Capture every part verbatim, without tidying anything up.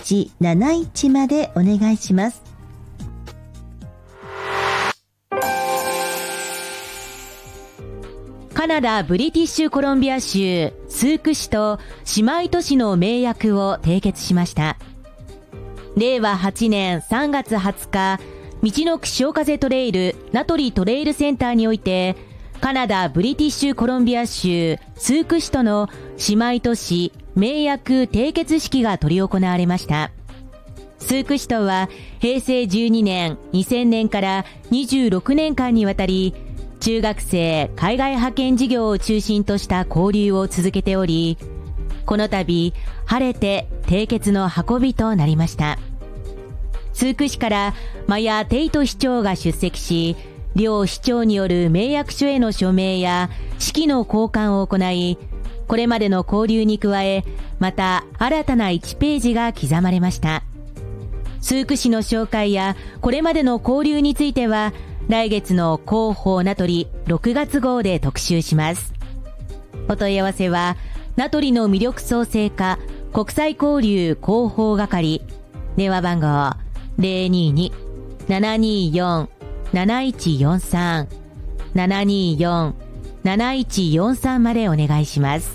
ちなないちまでお願いします。 カナダ・ブリティッシュコロンビア州スーク市と姉妹都市の盟約を締結しました。れいわはちねんさんがつはつか、みちのく潮風トレイル名取トレイルセンターにおいて、カナダ・ブリティッシュコロンビア州スーク市との姉妹都市盟約締結式が執り行われました。スーク市とはへいせいじゅうにねん、にせんねんからにじゅうろくねんかんにわたり、中学生海外派遣事業を中心とした交流を続けており、この度晴れて締結の運びとなりました。スーク市からマヤ・テイト市長が出席し、両市長による盟約書への署名や式の交換を行い、これまでの交流に加え、また新たないちページが刻まれました。スーク市の紹介やこれまでの交流については、来月の広報名取ろくがつごうで特集します。お問い合わせは、名取の魅力創生課国際交流広報係、電話番号 ゼロにーに ななにーよん なないちよんさん ななにーよん なないちよんさん までお願いします。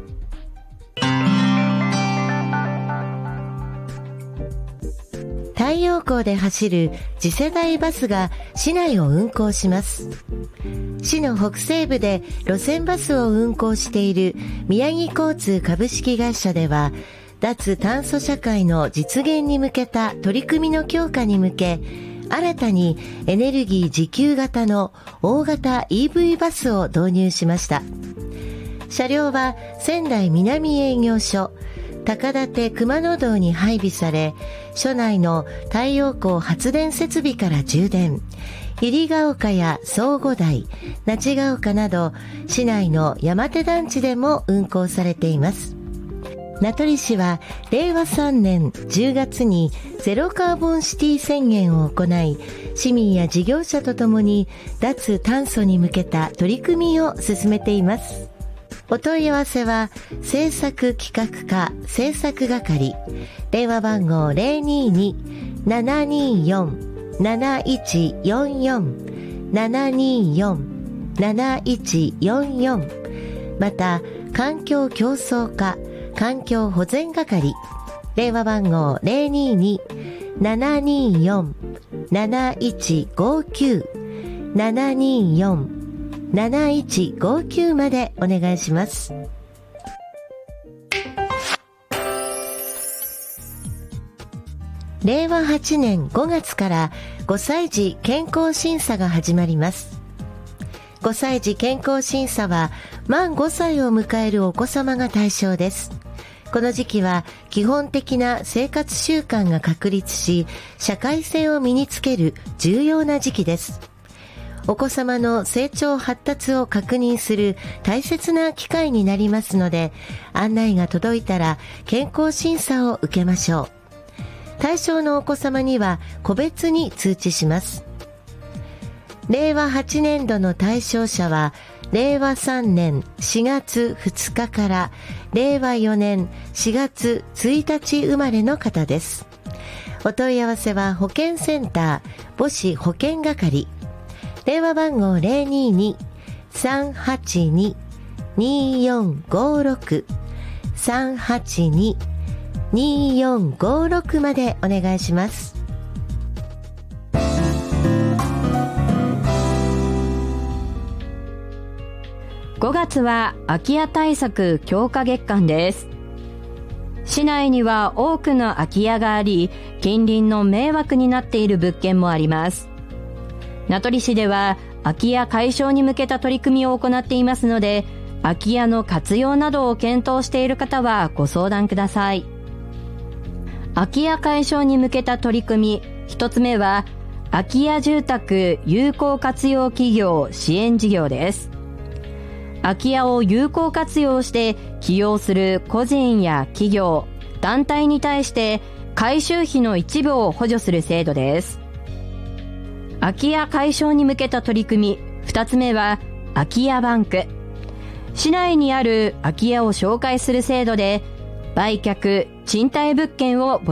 太陽光で走る次世代バスが市内を運行します。市の北西部で路線バスを運行している宮城交通株式会社では、脱炭素社会の実現に向けた取り組みの強化に向け、新たにエネルギー自給型の大型 イーブイ バスを導入しました。車両は仙台南営業所高館熊野道に配備され、署内の太陽光発電設備から充電、百合ヶ丘や相互台、那智ヶ丘など市内の山手団地でも運行されています。名取市はれいわさんねんじゅうがつにゼロカーボンシティ宣言を行い、市民や事業者とともに脱炭素に向けた取り組みを進めています。お問い合わせは政策企画課政策係、電話番号 ゼロにーに ななにーよん なないちよんよん ななにーよん なないちよんよん、また環境競争課環境保全係、電話番号 ゼロにーに ななにーよん なないちごきゅう ななにーよん なないちごきゅうまでお願いします。れいわはちねんごがつからごさい児健康審査が始まります。ごさい児健康審査は満ごさいを迎えるお子様が対象です。この時期は基本的な生活習慣が確立し、社会性を身につける重要な時期です。お子様の成長発達を確認する大切な機会になりますので、案内が届いたら健康審査を受けましょう。対象のお子様には個別に通知します。れいわはちねんどの対象者は、れいわさんねんしがつふつかかられいわよねんしがつついたち生まれの方です。お問い合わせは保健センター母子保健係、電話番号 ゼロにーに さんはちに にーよんごろく さんはちに にーよんごろく までお願いします。 ごがつは空き家対策強化月間です。市内には多くの空き家があり、近隣の迷惑になっている物件もあります。名取市では空き家解消に向けた取り組みを行っていますので、空き家の活用などを検討している方はご相談ください。空き家解消に向けた取り組み、一つ目は空き家住宅有効活用企業支援事業です。空き家を有効活用して起用する個人や企業、団体に対して改修費の一部を補助する制度です。空き家解消に向けた取り組み、二つ目は空き家バンク。市内にある空き家を紹介する制度で、売却、賃貸物件を募